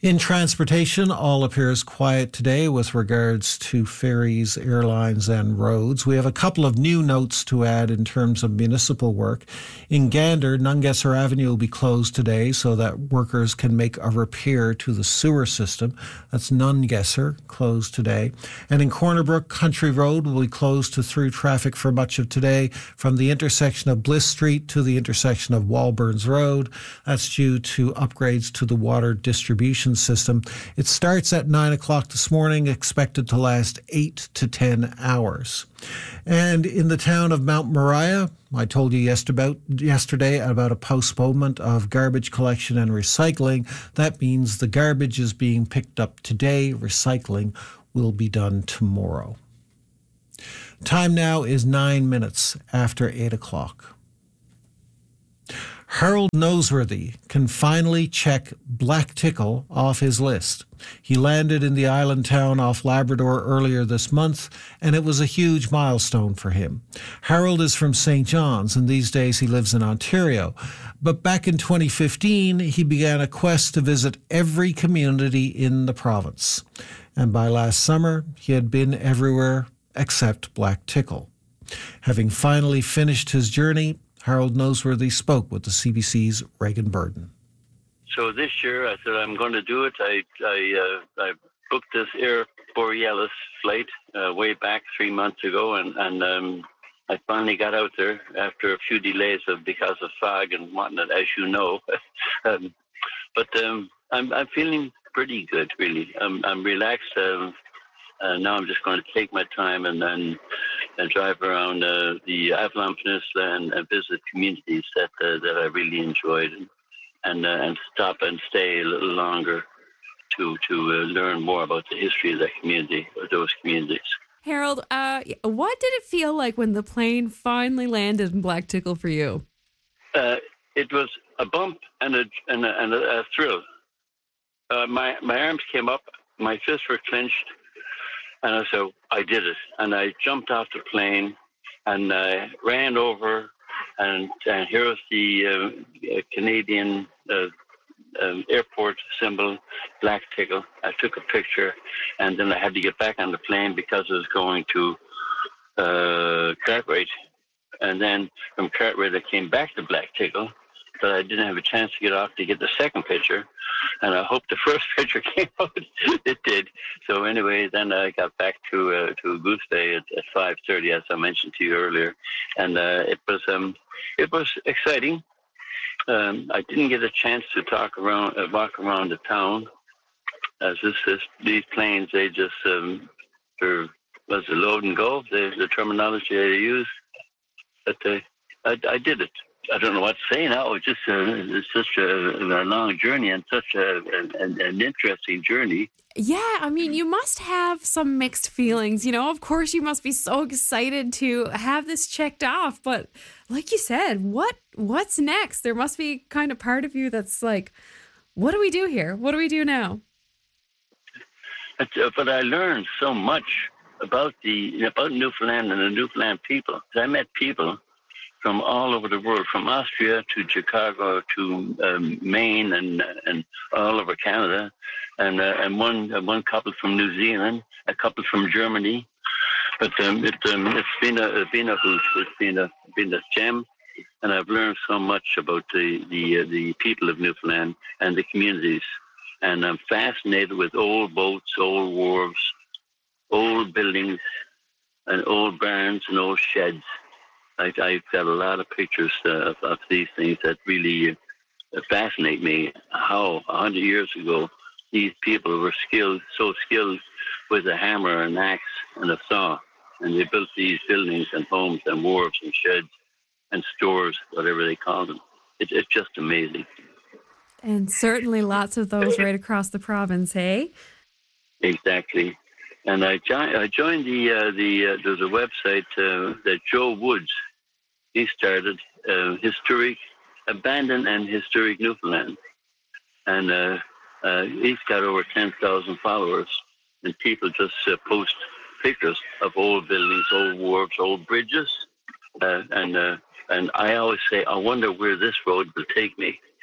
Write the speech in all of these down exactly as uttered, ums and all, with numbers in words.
In transportation, all appears quiet today with regards to ferries, airlines and roads. We have a couple of new notes to add in terms of municipal work. In Gander, Nungesser Avenue will be closed today so that workers can make a repair to the sewer system. That's Nungesser, closed today. And in Cornerbrook, Country Road will be closed to through traffic for much of today from the intersection of Bliss Street to the intersection of Walburns Road. That's due to upgrades to the water distribution system. It starts at nine o'clock this morning, expected to last eight to ten hours. And in the town of Mount Moriah, I told you yesterday about a postponement of garbage collection and recycling. That means the garbage is being picked up today. Recycling will be done tomorrow. Time now is nine minutes after eight o'clock. Harold Noseworthy can finally check Black Tickle off his list. He landed in the island town off Labrador earlier this month, and it was a huge milestone for him. Harold is from Saint John's, and these days he lives in Ontario. But back in twenty fifteen, he began a quest to visit every community in the province. And by last summer, he had been everywhere except Black Tickle. Having finally finished his journey, Harold Noseworthy spoke with the C B C's Reagan Burden. So this year I said I'm going to do it. I I, uh, I booked this Air Borealis flight uh, way back three months ago, and and um, I finally got out there after a few delays of because of fog and whatnot, as you know. um, but um, I'm I'm feeling pretty good, really. I'm I'm relaxed. Um, uh, now I'm just going to take my time and then. and drive around uh, the Avalon Peninsula and, and visit communities that uh, that I really enjoyed, and and, uh, and stop and stay a little longer to to uh, learn more about the history of that community or those communities. Harold, uh, what did it feel like when the plane finally landed in Black Tickle for you? Uh, it was a bump and a and a, and a, a thrill. Uh, my my arms came up, my fists were clenched. And I said, I did it. And I jumped off the plane and I ran over, and, and here was the uh, Canadian uh, um, airport symbol, Black Tickle. I took a picture, and then I had to get back on the plane because I was going to uh, Cartwright. And then from Cartwright, I came back to Black Tickle, but I didn't have a chance to get off to get the second picture. And I hope the first picture came out. It did. So anyway, then I got back to uh, to Goose Bay at, at five thirty, as I mentioned to you earlier, and uh, it was um it was exciting. Um, I didn't get a chance to talk around, uh, walk around the town, as this, this these planes they just um they're was it load and go, the the terminology they use, but uh, I I did it. I don't know what to say now. It's just uh, it's such a, a long journey and such a, an, an interesting journey. Yeah, I mean, you must have some mixed feelings. You know, of course, you must be so excited to have this checked off. But like you said, what what's next? There must be kind of part of you that's like, what do we do here? What do we do now? But, uh, but I learned so much about the about Newfoundland and the Newfoundland people. I met people from all over the world, from Austria to Chicago to um, Maine and and all over Canada, and uh, and one uh, one couple from New Zealand, a couple from Germany. But um, it um, it's been a it's been a hoot. It's been a been a gem, and I've learned so much about the the uh, the people of Newfoundland and the communities. And I'm fascinated with old boats, old wharves, old buildings, and old barns and old sheds. I, I've got a lot of pictures uh, of, of these things that really uh, fascinate me. How a hundred years ago these people were skilled, so skilled with a hammer, an axe, and a saw, and they built these buildings and homes and wharves and sheds and stores, whatever they call them. It, it's just amazing. And certainly lots of those right across the province, hey? Exactly. And I, jo- I joined the, uh, the uh, there's a website uh, that Joe Woods, he started, uh, Historic, Abandoned and Historic Newfoundland. And uh, uh, he's got over ten thousand followers. And people just uh, post pictures of old buildings, old wharves, old bridges. Uh, and uh, and I always say, I wonder where this road will take me.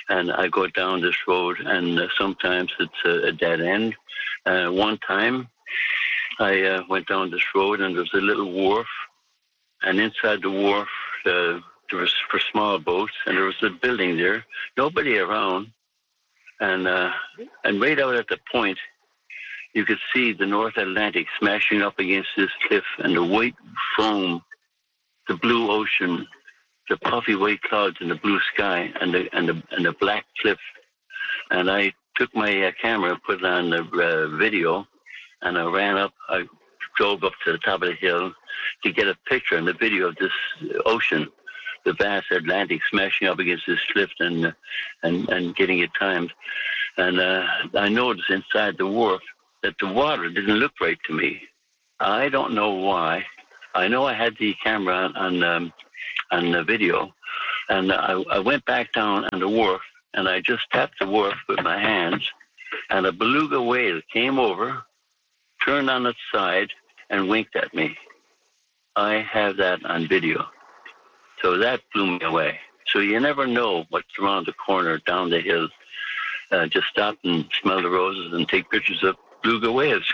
and I go down this road, and uh, sometimes it's a, a dead end. Uh, one time, I uh, went down this road, and there's a little wharf, and inside the wharf, uh, there was for small boats, and there was a building there, nobody around, and uh, and right out at the point, you could see the North Atlantic smashing up against this cliff, and the white foam, the blue ocean, the puffy white clouds in the blue sky, and the and the and the black cliff. And I took my uh, camera, put it on the uh, video, and I ran up. I drove up to the top of the hill to get a picture and the video of this ocean, the vast Atlantic smashing up against this cliff, and and and getting it timed. And uh, I noticed inside the wharf that the water didn't look right to me. I don't know why. I know I had the camera on on, um, on the video, and I, I went back down on the wharf, and I just tapped the wharf with my hands, and a beluga whale came over, turned on its side, and winked at me. I have that on video. So that blew me away. So you never know what's around the corner, down the hill. Uh, just stop and smell the roses and take pictures of beluga whales.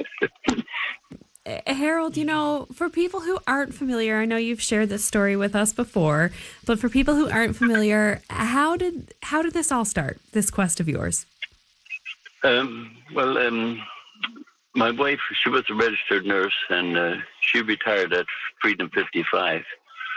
Harold, you know, for people who aren't familiar, I know you've shared this story with us before, but for people who aren't familiar, how did how did this all start, this quest of yours? Um, well, um, my wife, she was a registered nurse, and uh, she retired at Freedom fifty-five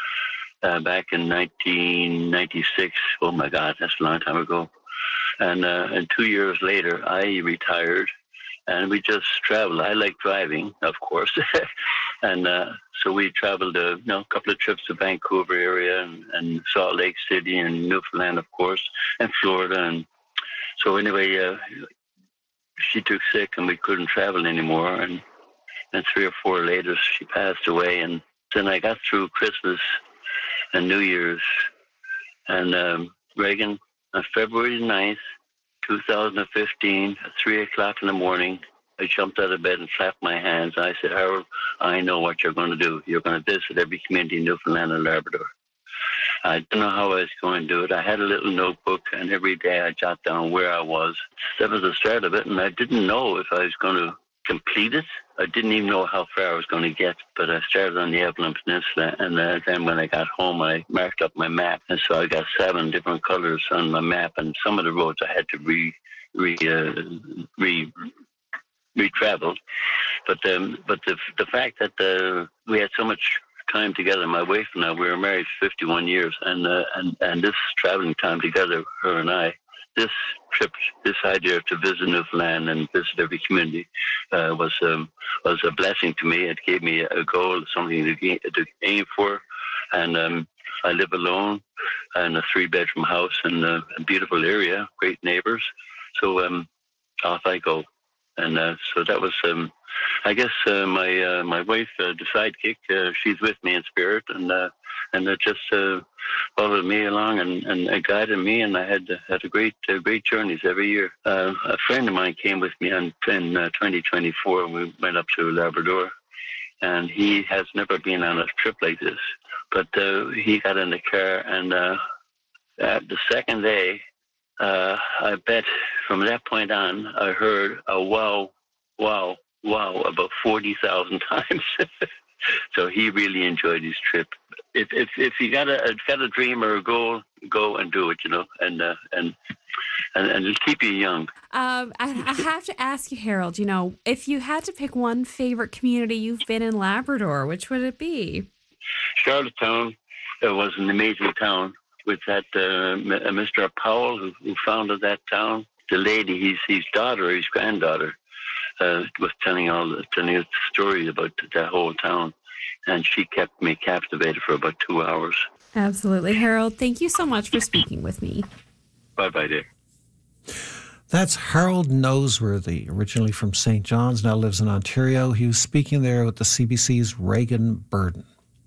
uh, back in nineteen ninety-six. Oh, my God, that's a long time ago. And, uh, and two years later, I retired. And we just traveled. I like driving, of course. and uh, so we traveled a you know, couple of trips to Vancouver area and, and Salt Lake City and Newfoundland, of course, and Florida. And so anyway, uh, she took sick and we couldn't travel anymore. And, and three or four later, she passed away. And then I got through Christmas and New Year's. And um, Reagan, on February ninth, two thousand fifteen, at three o'clock in the morning, I jumped out of bed and clapped my hands. I said, Harold, I know what you're going to do. You're going to visit every community in Newfoundland and Labrador. I didn't know how I was going to do it. I had a little notebook, and every day I jot down where I was. That was the start of it, and I didn't know if I was going to complete it. I didn't even know how far I was going to get, but I started on the Evelyn Peninsula, and uh, then when I got home, I marked up my map, and so I got seven different colors on my map, and some of the roads I had to re, re, uh, re, re-travel. But um, but the the fact that uh, we had so much time together, my wife and I, we were married fifty-one years, and uh, and and this traveling time together, her and I, this trip, this idea to visit Newfoundland and visit every community uh, was um, was a blessing to me. It gave me a goal, something to, gain, to aim for. And um, I live alone in a three-bedroom house in a, a beautiful area, great neighbors. So um, off I go. And uh, so that was, um, I guess, uh, my uh, my wife, uh, the sidekick. Uh, she's with me in spirit, and uh, and it just uh, followed me along and, and, and guided me. And I had had a great uh, great journeys every year. Uh, a friend of mine came with me on, in uh, twenty twenty-four. We went up to Labrador, and he has never been on a trip like this. But uh, he got in the car, and uh, at the second day, uh, I bet from that point on, I heard a wow, wow, wow about forty thousand times. So he really enjoyed his trip. If if if you got a got a dream or a goal, go and do it. You know, and uh, and and and it'll keep you young. Um, I, I have to ask you, Harold. You know, if you had to pick one favorite community you've been in Labrador, which would it be? Charlottetown uh, was an amazing town with that uh, Mister Powell who, who founded that town. The lady, his his daughter, his granddaughter, uh, was telling all the, telling us stories about that whole town, and she kept me captivated for about two hours. Absolutely, Harold. Thank you so much for speaking with me. Bye, bye, dear. That's Harold Noseworthy, originally from Saint John's, now lives in Ontario. He was speaking there with the C B C's Reagan Burden.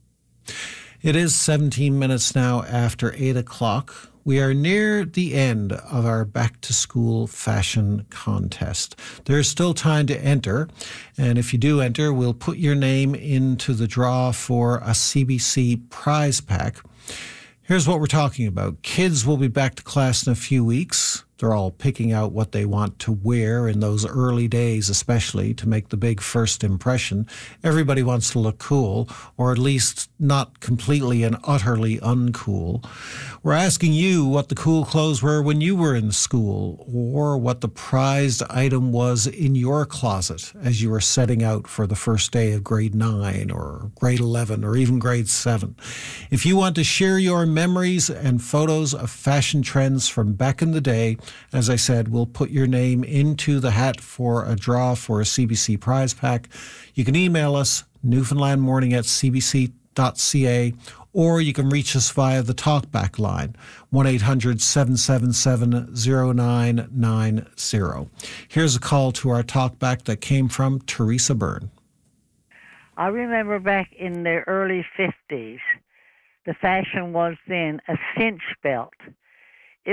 It is seventeen minutes now after eight o'clock. We are near the end of our back-to-school fashion contest. There's still time to enter, and if you do enter, we'll put your name into the draw for a C B C prize pack. Here's what we're talking about. Kids will be back to class in a few weeks. They're all picking out what they want to wear in those early days, especially to make the big first impression. Everybody wants to look cool, or at least not completely and utterly uncool. We're asking you what the cool clothes were when you were in school, or what the prized item was in your closet as you were setting out for the first day of grade nine or grade eleven or even grade seven. If you want to share your memories and photos of fashion trends from back in the day, as I said, we'll put your name into the hat for a draw for a C B C prize pack. You can email us, newfoundlandmorning at c b c dot c a, or you can reach us via the talkback line, one eight hundred seven seven seven zero nine nine zero. Here's a call to our talkback that came from Teresa Byrne. I remember back in the early fifties, the fashion was then a cinch belt.